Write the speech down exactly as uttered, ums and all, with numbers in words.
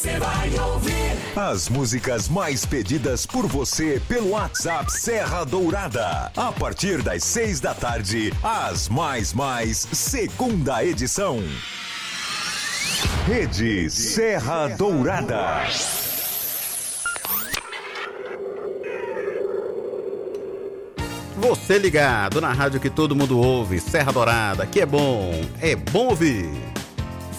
você vai ouvir as músicas mais pedidas por você pelo WhatsApp Serra Dourada. A partir das seis da tarde, as mais mais segunda edição. Rede Serra Dourada. Você ligado na rádio que todo mundo ouve, Serra Dourada, que é bom, é bom ouvir.